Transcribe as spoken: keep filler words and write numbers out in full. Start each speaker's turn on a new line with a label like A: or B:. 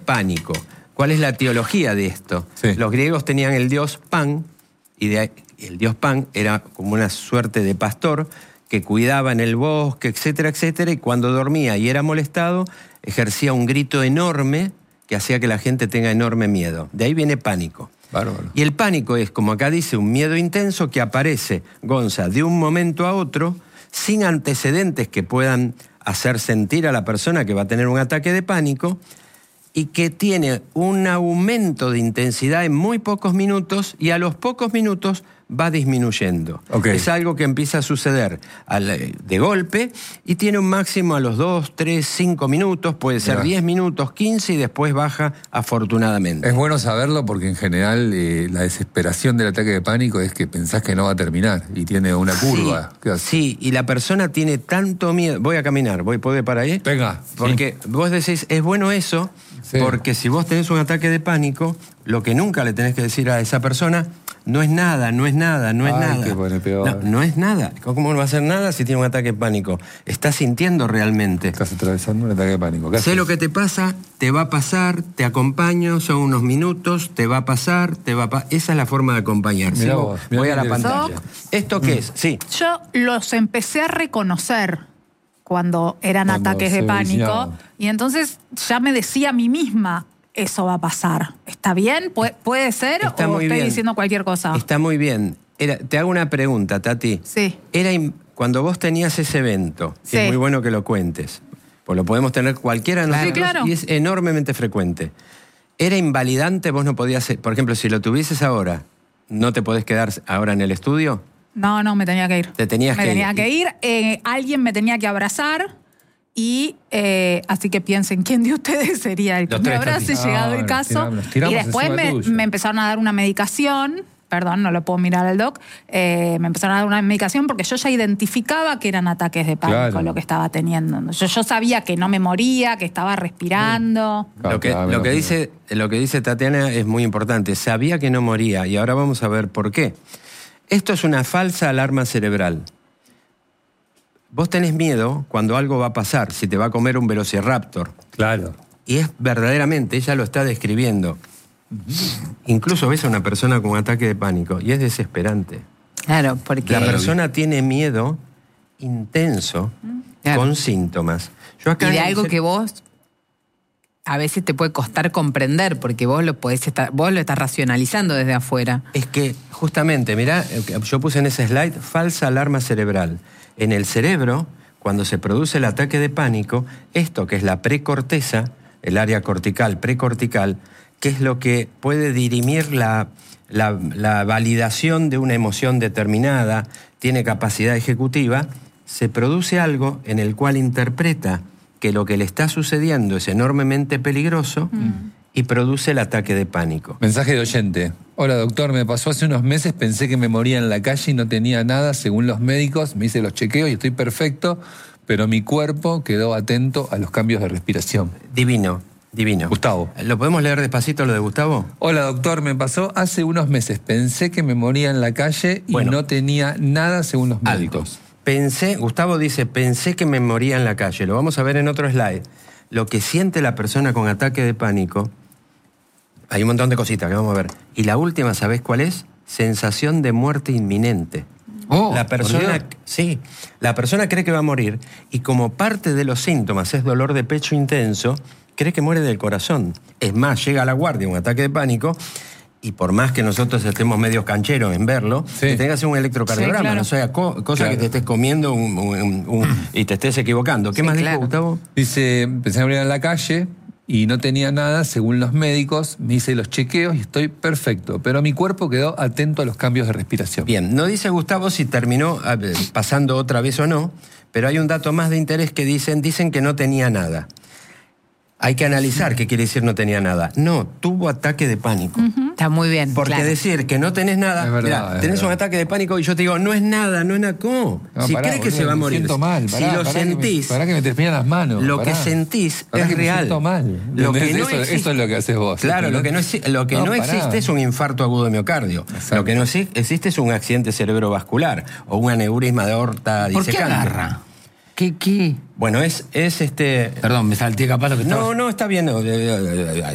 A: pánico. ¿Cuál es la teología de esto? Sí. Los griegos tenían el dios Pan, y de ahí, el dios Pan era como una suerte de pastor que cuidaba en el bosque, etcétera, etcétera, y cuando dormía y era molestado, ejercía un grito enorme que hacía que la gente tenga enorme miedo. De ahí viene pánico.
B: Bárbaro.
A: Y el pánico es, como acá dice, un miedo intenso que aparece, Gonza, de un momento a otro, sin antecedentes que puedan hacer sentir a la persona que va a tener un ataque de pánico, y que tiene un aumento de intensidad en muy pocos minutos, y a los pocos minutos va disminuyendo. Okay. Es algo que empieza a suceder al, de golpe, y tiene un máximo a los dos, tres, cinco minutos, puede ser diez minutos, quince, y después baja afortunadamente.
B: Es bueno saberlo porque en general eh, la desesperación del ataque de pánico es que pensás que no va a terminar y tiene una curva.
A: Sí, sí, y la persona tiene tanto miedo. Voy a caminar, voy, ¿puede para ahí?
B: Venga.
A: Porque sí. Vos decís, es bueno eso, sí. Porque si vos tenés un ataque de pánico, lo que nunca le tenés que decir a esa persona, no es nada, no es nada, no es
B: Ay,
A: nada.
B: Qué pone peor.
A: No, no es nada. ¿Cómo no va a ser nada si tiene un ataque de pánico? Estás sintiendo realmente.
B: Estás atravesando un ataque de pánico.
A: Sé lo que te pasa, te va a pasar, te acompaño, son unos minutos, te va a pasar, te va a pasar. Esa es la forma de acompañarse.
B: Mirá vos, mirá
A: Voy a la pantalla.
C: Doc,
A: ¿Esto qué
C: mm.
A: es? Sí.
C: Yo los empecé a reconocer cuando eran cuando ataques de pánico. Iniciaba. Y entonces ya me decía a mí misma, eso va a pasar. ¿Está bien? ¿Puede, puede ser?
A: Está
C: ¿O
A: muy
C: estoy
A: bien.
C: diciendo cualquier cosa?
A: Está muy bien. Era, te hago una pregunta, Tati.
C: Sí.
A: Era cuando vos tenías ese evento,
C: sí.
A: Es muy bueno que lo cuentes, pues lo podemos tener cualquiera de nosotros,
C: sí, claro.
A: Y es enormemente frecuente. ¿Era invalidante? ¿Vos no podías, por ejemplo, si lo tuvieses ahora, no te podés quedar ahora en el estudio?
C: No, no, me tenía que ir.
A: Te tenías
C: me
A: que
C: tenía
A: ir.
C: que ir. Eh, alguien me tenía que abrazar. Y eh, así que piensen, ¿quién de ustedes sería el que me abrace llegado el caso?
B: Tiramos, tiramos
C: y después me, me empezaron a dar una medicación, perdón, no lo puedo mirar al doc, eh, me empezaron a dar una medicación porque yo ya identificaba que eran ataques de pánico, claro, lo que estaba teniendo. Yo, yo sabía que no me moría, que estaba respirando.
A: Claro, lo que, claro, lo, que dice, lo que dice Tatiana es muy importante. Sabía que no moría y ahora vamos a ver por qué. Esto es una falsa alarma cerebral. Vos tenés miedo cuando algo va a pasar, si te va a comer un velociraptor.
B: Claro.
A: Y es verdaderamente, ella lo está describiendo. Uh-huh. Incluso ves a una persona con un ataque de pánico y es desesperante.
D: Claro, porque...
A: La persona tiene miedo intenso, claro, con síntomas.
D: Yo acá y de algo que vos a veces te puede costar comprender, porque vos lo podés estar, vos lo estás racionalizando desde afuera.
A: Es que, justamente, mirá, yo puse en ese slide falsa alarma cerebral. En el cerebro, cuando se produce el ataque de pánico, esto que es la precorteza, el área cortical, precortical, que es lo que puede dirimir la, la, la validación de una emoción determinada, tiene capacidad ejecutiva, se produce algo en el cual interpreta que lo que le está sucediendo es enormemente peligroso mm. y produce el ataque de pánico.
B: Mensaje de oyente. Hola, doctor, me pasó hace unos meses, pensé que me moría en la calle y no tenía nada, según los médicos, me hice los chequeos y estoy perfecto, pero mi cuerpo quedó atento a los cambios de respiración.
A: Divino, divino.
B: Gustavo.
A: ¿Lo podemos leer despacito lo de Gustavo?
B: Hola, doctor, me pasó hace unos meses, pensé que me moría en la calle y bueno, no tenía nada, según los médicos.
A: Alto. Pensé, Gustavo dice, pensé que me moría en la calle. Lo vamos a ver en otro slide. Lo que siente la persona con ataque de pánico, hay un montón de cositas que vamos a ver. Y la última, ¿sabés cuál es? Sensación de muerte inminente.
B: Oh,
A: la persona, sí, la persona cree que va a morir y como parte de los síntomas es dolor de pecho intenso, cree que muere del corazón. Es más, llega a la guardia un ataque de pánico y por más que nosotros estemos medios cancheros en verlo, sí, te tengas que hacer un electrocardiograma, sí, claro, no sea co cosa claro, que te estés comiendo un, un, un, y te estés equivocando. ¿Qué sí, más claro, dijo Gustavo?
B: Dice, pensé que morir en la calle y no tenía nada, según los médicos, me hice los chequeos y estoy perfecto, pero mi cuerpo quedó atento a los cambios de respiración.
A: Bien, no dice Gustavo si terminó pasando otra vez o no, pero hay un dato más de interés que dicen, dicen que no tenía nada. Hay que analizar qué quiere decir no tenía nada. No, tuvo ataque de pánico.
D: Uh-huh. Está muy bien.
A: Porque
D: claro,
A: decir que no tenés nada,
B: es verdad,
A: mirá,
B: es
A: tenés
B: verdad.
A: un ataque de pánico y yo te digo, no es nada, no es nada. ¿Cómo?
B: No,
A: si
B: pará,
A: crees que
B: boludo,
A: se va a
B: me
A: morir,
B: siento mal, pará,
A: si lo
B: pará
A: sentís,
B: que me, pará que me terminan las manos.
A: Lo
B: pará.
A: que sentís
B: pará
A: es
B: que
A: real.
B: Me siento mal.
A: Lo que no
B: eso,
A: existe,
B: eso es lo que haces vos.
A: Claro, lo que no, lo que no,
B: no
A: existe es un infarto agudo de miocardio. Exacto. Lo que no existe es un accidente cerebrovascular o un aneurisma de aorta
E: ¿Por
A: disecante.
E: qué agarra? ¿Qué, qué?
A: Bueno, es, es este...
E: Perdón, me salté capaz lo que estaba...
A: No, no, está bien. No,